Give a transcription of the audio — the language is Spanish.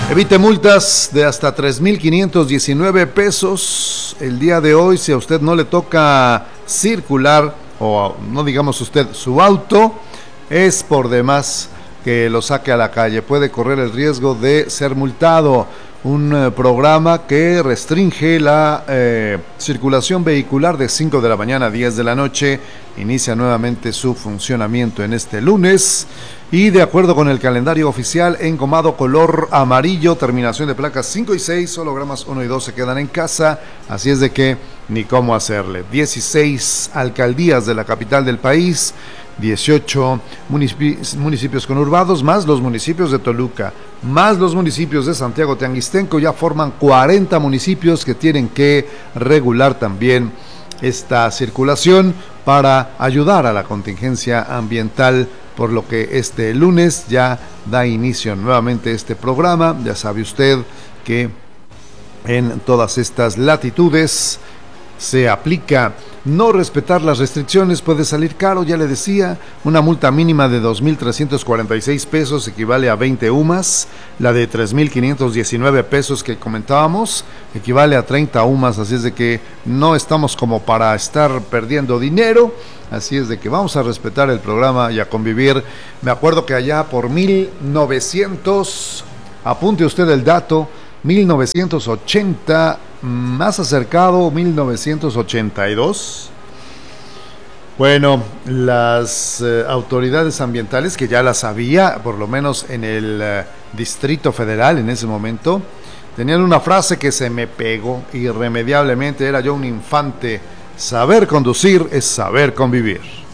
Evite multas de hasta 3,519 pesos el día de hoy si a usted no le toca circular, o no digamos usted, su auto, es por demás que lo saque a la calle. Puede correr el riesgo de ser multado. Un programa que restringe la circulación vehicular de 5 de la mañana a 10 de la noche. Inicia nuevamente su funcionamiento en este lunes. Y de acuerdo con el calendario oficial, engomado color amarillo, terminación de placas 5 y 6, hologramas 1 y 2 se quedan en casa, así es de que ni cómo hacerle. 16 alcaldías de la capital del país, 18 municipios conurbados, más los municipios de Toluca, más los municipios de Santiago Teanguistenco, ya forman 40 municipios que tienen que regular también esta circulación para ayudar a la contingencia ambiental, por lo que este lunes ya da inicio nuevamente este programa. Ya sabe usted que en todas estas latitudes se aplica. No respetar las restricciones puede salir caro, ya le decía. Una multa mínima de 2,346 pesos equivale a 20 UMAS. La de 3,519 pesos que comentábamos equivale a 30 UMAS. Así es de que no estamos como para estar perdiendo dinero. Así es de que vamos a respetar el programa y a convivir. Me acuerdo que allá por 1900, apunte usted el dato, 1980, más acercado, 1982. Bueno, las autoridades ambientales, que ya las había, por lo menos en el Distrito Federal en ese momento, tenían una frase que se me pegó irremediablemente. Era yo un infante: saber conducir es saber convivir.